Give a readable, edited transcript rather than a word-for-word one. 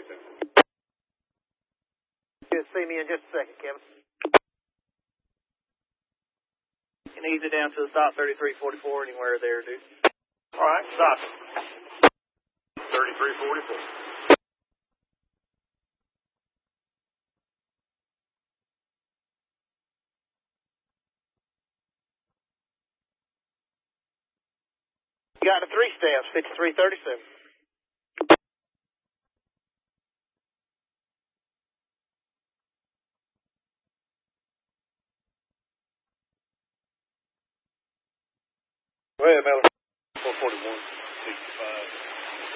Just see me in just a second, Kevin. You can ease it down to the stop 3344 anywhere there, dude. All right, stop it. 3344. You got the 3 steps, 5337. Go ahead, Miller. 441, 65.